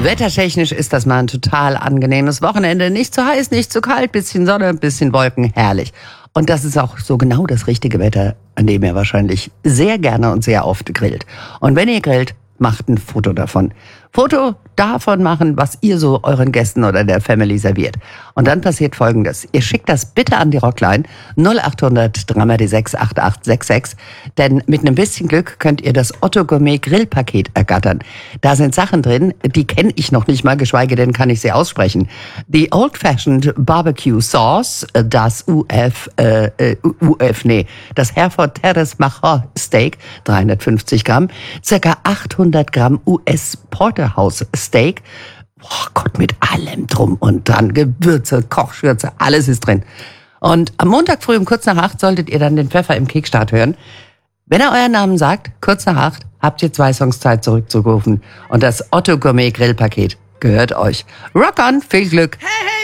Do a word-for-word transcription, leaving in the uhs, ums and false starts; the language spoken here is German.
Wettertechnisch ist das mal ein total angenehmes Wochenende. Nicht zu heiß, nicht zu kalt, bisschen Sonne, bisschen Wolken, herrlich. Und das ist auch so genau das richtige Wetter, an dem ihr wahrscheinlich sehr gerne und sehr oft grillt. Und wenn ihr grillt, macht ein Foto davon. Foto davon machen, was ihr so euren Gästen oder der Family serviert. Und dann passiert Folgendes. Ihr schickt das bitte an die Rockline null acht hundert drei sechs acht acht sechs sechs, denn mit einem bisschen Glück könnt ihr das Otto Gourmet Grillpaket ergattern. Da sind Sachen drin, die kenne ich noch nicht mal, geschweige denn kann ich sie aussprechen. Die Old Fashioned Barbecue Sauce, das U F, äh, U F, nee, das Hereford Terrace Macher Steak, dreihundertfünfzig Gramm, circa achthundert Gramm U S Porterhouse Steak. Boah Gott, mit allem drum und dran. Gewürze, Kochschürze, alles ist drin. Und am Montag früh um kurz nach acht solltet ihr dann den Pfeffer im Kickstart hören. Wenn er euren Namen sagt, kurz nach acht, habt ihr zwei Songs Zeit zurückzurufen. Und das Otto Gourmet Grillpaket gehört euch. Rock on, viel Glück! Hey, hey!